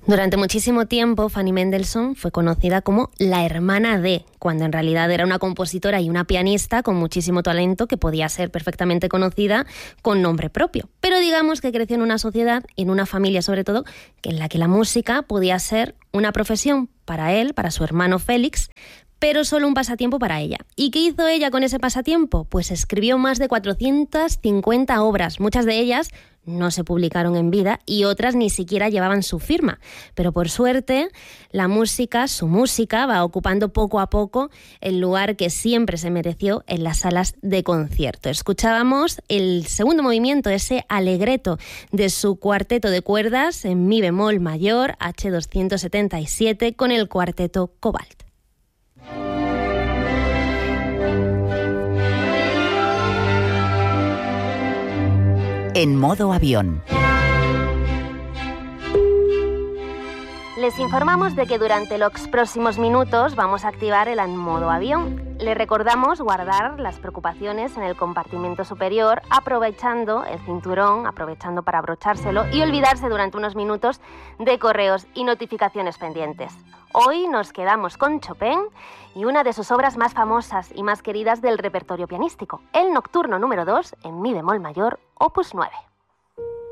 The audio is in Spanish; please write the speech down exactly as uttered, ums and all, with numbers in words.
Durante muchísimo tiempo, Fanny Mendelssohn fue conocida como la hermana de, cuando en realidad era una compositora y una pianista con muchísimo talento que podía ser perfectamente conocida con nombre propio. Pero digamos que creció en una sociedad y en una familia sobre todo, en la que la música podía ser una profesión para él, para su hermano Félix, pero solo un pasatiempo para ella. ¿Y qué hizo ella con ese pasatiempo? Pues escribió más de cuatrocientas cincuenta obras, muchas de ellas no se publicaron en vida y otras ni siquiera llevaban su firma. Pero por suerte, la música, su música, va ocupando poco a poco el lugar que siempre se mereció en las salas de concierto. Escuchábamos el segundo movimiento, ese alegreto de su cuarteto de cuerdas en mi bemol mayor, hache doscientos setenta y siete, con el cuarteto Cobalt. En modo avión. Les informamos de que durante los próximos minutos vamos a activar el modo avión. Les recordamos guardar las preocupaciones en el compartimento superior, aprovechando el cinturón, aprovechando para abrochárselo y olvidarse durante unos minutos de correos y notificaciones pendientes. Hoy nos quedamos con Chopin y una de sus obras más famosas y más queridas del repertorio pianístico, el Nocturno número dos en mi bemol mayor, opus nueve.